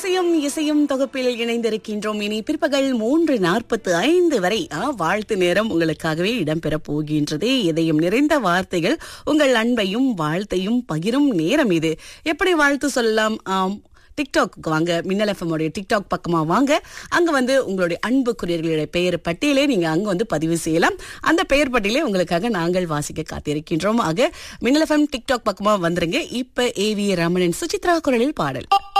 இசையும் இசையும் தொகுப்பில் இணைந்திருக்கின்றோம். இனி பிற்பகல் 3:45 வரை வாழ்த்து நேரம் உங்களுக்காகவே இடம்பெற போகின்றது. இதயம் நிறைந்த வார்த்தைகள், உங்கள் அன்பையும் வாழ்த்தையும் பகிரும் நேரம் இது. எப்படி வாழ்த்து சொல்லலாம்? டிக்டாக் வாங்க, மின்னல் எஃப்எம் உடைய டிக்டாக் பக்கமா வாங்க. அங்க வந்து உங்களுடைய அன்புக்குரியர்களுடைய பெயர் பட்டியலே நீங்க அங்க வந்து பதிவு செய்யலாம். அந்த பெயர் பட்டியலே உங்களுக்காக நாங்கள் வாசிக்க காத்திருக்கின்றோம். ஆக மின்னல் எஃப்எம் டிக்டாக் பக்கமா வந்துருங்க. இப்ப ஏவி ரமணன் சுசித்ரா குரலில் பாடல்.